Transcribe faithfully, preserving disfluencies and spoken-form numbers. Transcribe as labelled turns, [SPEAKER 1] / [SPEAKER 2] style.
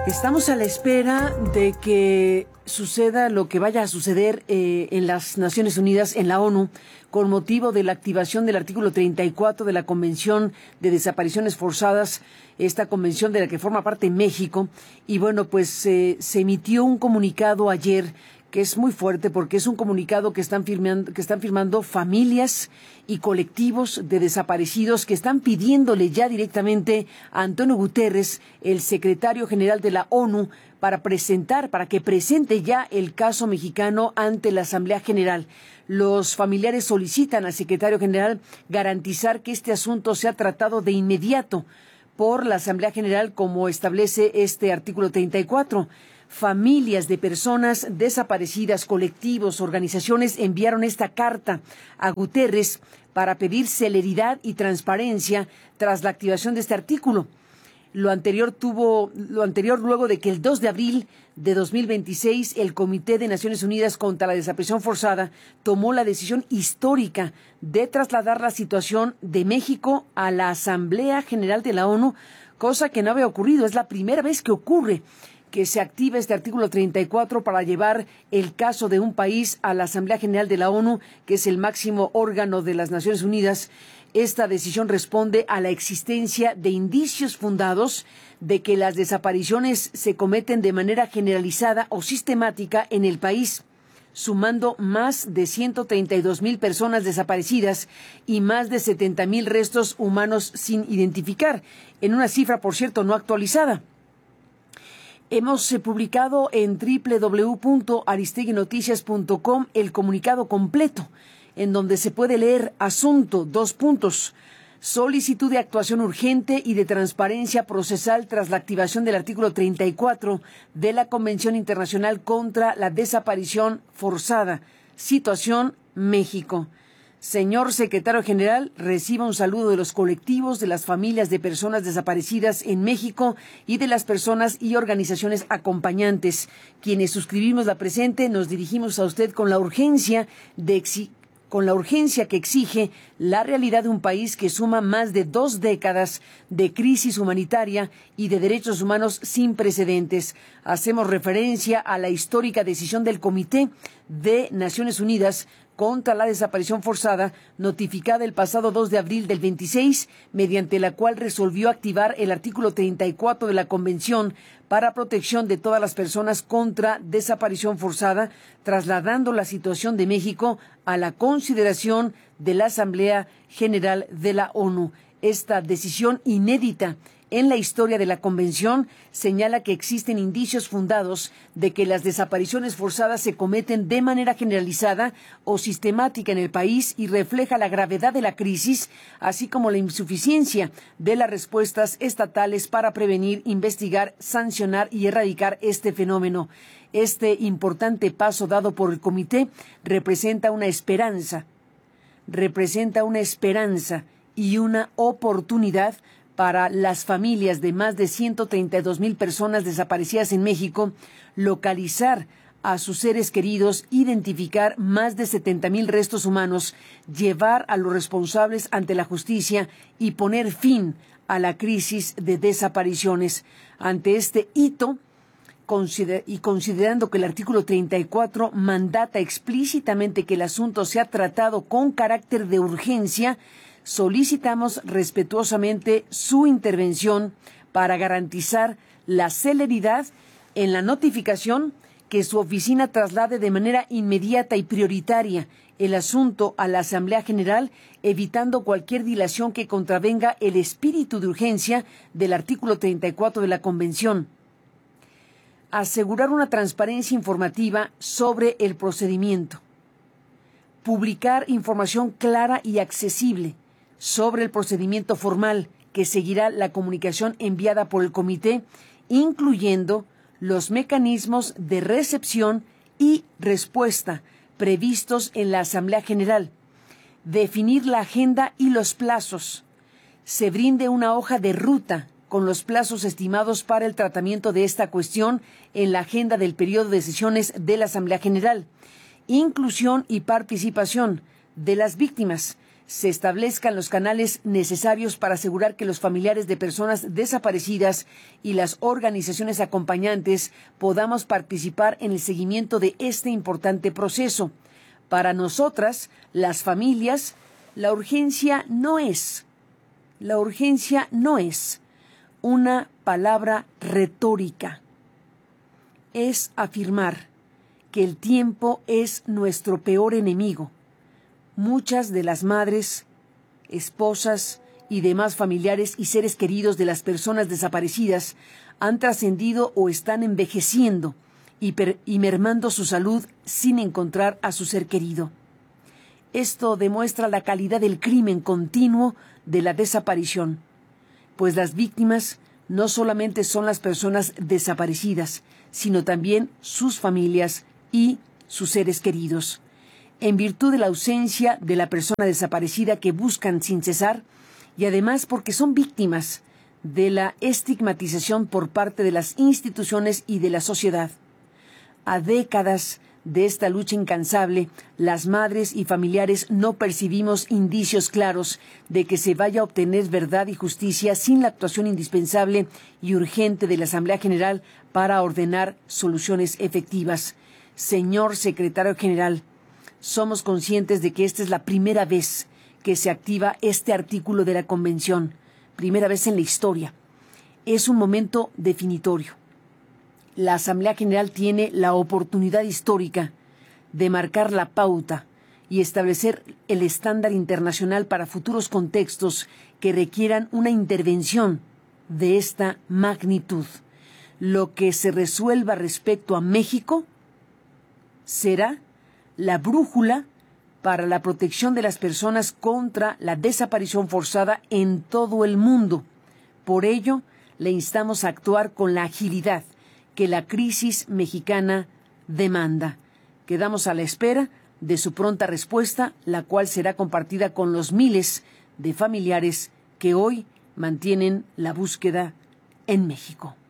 [SPEAKER 1] Estamos a la espera de que suceda lo que vaya a suceder eh, en las Naciones Unidas, en la ONU, con motivo de la activación del artículo treinta y cuatro de la Convención de Desapariciones Forzadas, esta convención de la que forma parte México. Y bueno, pues eh, se emitió un comunicado ayer que es muy fuerte porque es un comunicado que están firmando, que están firmando familias y colectivos de desaparecidos que están pidiéndole ya directamente a Antonio Guterres, el secretario general de la ONU, para presentar, para que presente ya el caso mexicano ante la Asamblea General. Los familiares solicitan al secretario general garantizar que este asunto sea tratado de inmediato por la Asamblea General, como establece este artículo treinta y cuatro. Familias de personas desaparecidas, colectivos, organizaciones enviaron esta carta a Guterres para pedir celeridad y transparencia tras la activación de este artículo. Lo anterior tuvo, lo anterior luego de que el dos de abril de dos mil veintiséis el Comité de Naciones Unidas contra la Desaparición Forzada tomó la decisión histórica de trasladar la situación de México a la Asamblea General de la ONU, cosa que no había ocurrido. Es la primera vez que ocurre que se activa este artículo treinta y cuatro para llevar el caso de un país a la Asamblea General de la ONU, que es el máximo órgano de las Naciones Unidas. Esta decisión responde a la existencia de indicios fundados de que las desapariciones se cometen de manera generalizada o sistemática en el país, sumando más de ciento treinta y dos mil personas desaparecidas y más de setenta mil restos humanos sin identificar, en una cifra, por cierto, no actualizada. Hemos eh, publicado en doble u doble u doble u punto aristegui noticias punto com el comunicado completo, en donde se puede leer asunto, dos puntos, solicitud de actuación urgente y de transparencia procesal tras la activación del artículo treinta y cuatro de la Convención Internacional contra la Desaparición Forzada. Situación México. Señor secretario general, reciba un saludo de los colectivos, de las familias de personas desaparecidas en México y de las personas y organizaciones acompañantes. Quienes suscribimos la presente, nos dirigimos a usted con la urgencia de exi- con la urgencia que exige la realidad de un país que suma más de dos décadas de crisis humanitaria y de derechos humanos sin precedentes. Hacemos referencia a la histórica decisión del Comité de Naciones Unidas contra la Desaparición Forzada, notificada el pasado dos de abril del veintiséis, mediante la cual resolvió activar el artículo treinta y cuatro de la Convención para protección de todas las personas contra desaparición forzada, trasladando la situación de México a la consideración de la Asamblea General de la ONU. Esta decisión inédita en la historia de la Convención señala que existen indicios fundados de que las desapariciones forzadas se cometen de manera generalizada o sistemática en el país y refleja la gravedad de la crisis, así como la insuficiencia de las respuestas estatales para prevenir, investigar, sancionar y erradicar este fenómeno. Este importante paso dado por el Comité representa una esperanza, representa una esperanza y una oportunidad para las familias de más de ciento treinta y dos mil personas desaparecidas en México, localizar a sus seres queridos, identificar más de setenta mil restos humanos, llevar a los responsables ante la justicia y poner fin a la crisis de desapariciones. Ante este hito, consider- y considerando que el artículo treinta y cuatro mandata explícitamente que el asunto sea tratado con carácter de urgencia, solicitamos respetuosamente su intervención para garantizar la celeridad en la notificación, que su oficina traslade de manera inmediata y prioritaria el asunto a la Asamblea General, evitando cualquier dilación que contravenga el espíritu de urgencia del artículo treinta y cuatro de la Convención. Asegurar una transparencia informativa sobre el procedimiento. Publicar información clara y accesible sobre el procedimiento formal que seguirá la comunicación enviada por el Comité, incluyendo los mecanismos de recepción y respuesta previstos en la Asamblea General. Definir la agenda y los plazos. Se brinde una hoja de ruta con los plazos estimados para el tratamiento de esta cuestión en la agenda del periodo de sesiones de la Asamblea General. Inclusión y participación de las víctimas. se establezcan los canales necesarios para asegurar que los familiares de personas desaparecidas y las organizaciones acompañantes podamos participar en el seguimiento de este importante proceso. Para nosotras, las familias, la urgencia no es, la urgencia no es una palabra retórica. Es afirmar que el tiempo es nuestro peor enemigo. Muchas de las madres, esposas y demás familiares y seres queridos de las personas desaparecidas han trascendido o están envejeciendo y, per- y mermando su salud sin encontrar a su ser querido. Esto demuestra la calidad del crimen continuo de la desaparición, pues las víctimas no solamente son las personas desaparecidas, sino también sus familias y sus seres queridos. En virtud de la ausencia de la persona desaparecida que buscan sin cesar, y además porque son víctimas de la estigmatización por parte de las instituciones y de la sociedad. A décadas de esta lucha incansable, las madres y familiares no percibimos indicios claros de que se vaya a obtener verdad y justicia sin la actuación indispensable y urgente de la Asamblea General para ordenar soluciones efectivas. Señor Secretario General, somos conscientes de que esta es la primera vez que se activa este artículo de la Convención, primera vez en la historia. Es un momento definitorio. La Asamblea General tiene la oportunidad histórica de marcar la pauta y establecer el estándar internacional para futuros contextos que requieran una intervención de esta magnitud. Lo que se resuelva respecto a México será la brújula para la protección de las personas contra la desaparición forzada en todo el mundo. Por ello, le instamos a actuar con la agilidad que la crisis mexicana demanda. Quedamos a la espera de su pronta respuesta, la cual será compartida con los miles de familiares que hoy mantienen la búsqueda en México.